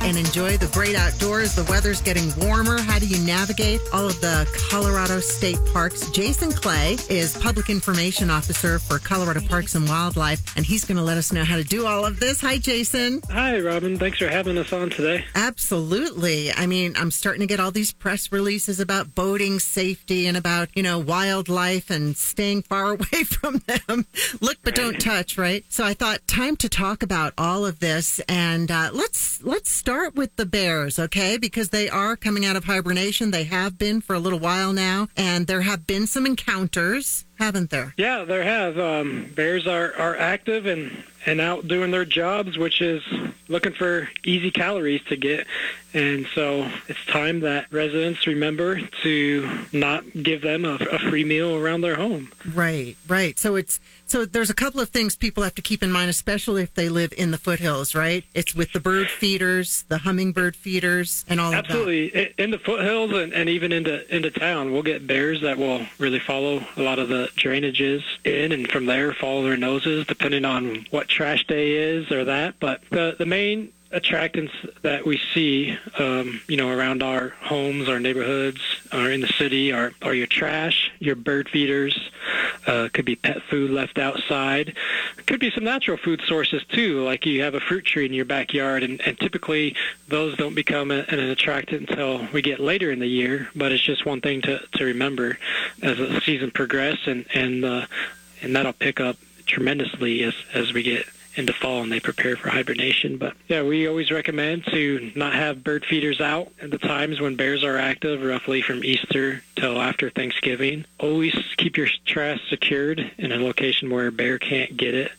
and enjoy the great outdoors. The weather's getting warmer. How do you navigate all of the Colorado state parks? Jason Clay is Public Information Officer for Colorado Parks and Wildlife, and he's going to let us know how to do all of this. Hi, Jason. Hi, Robin. Thanks for having us on today. Absolutely. I mean, I'm starting to get all these press releases about boating safety and about, wildlife and staying far away from them. Look, but don't touch, right? So I thought time to talk about all of this. And let's start with the bears, okay? Because they are coming out of hibernation. They have been for a little while now. And there have been some encounters, haven't there? Yeah, there have. Bears are active and out doing their jobs, which is looking for easy calories to get. And so it's time that residents remember to not give them a free meal around their home. Right. So there's a couple of things people have to keep in mind, especially if they live in the foothills, right? It's with the bird feeders, the hummingbird feeders, and all Absolutely. of that. In the foothills and even into town, we'll get bears that will really follow a lot of the drainages in, and from there follow their noses, depending on what trash day is or that. But the main attractants that we see, around our homes, our neighborhoods, or in the city are your trash, your bird feeders, could be pet food left outside. Could be some natural food sources too, like you have a fruit tree in your backyard, and typically those don't become an attractant until we get later in the year, but it's just one thing to remember as the season progresses, and that'll pick up tremendously as we get into fall and they prepare for hibernation. But yeah, we always recommend to not have bird feeders out at the times when bears are active, roughly from Easter till after Thanksgiving. Always keep your trash secured in a location where a bear can't get it,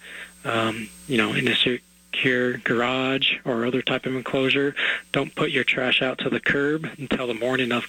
in a secure garage or other type of enclosure. Don't put your trash out to the curb until the morning of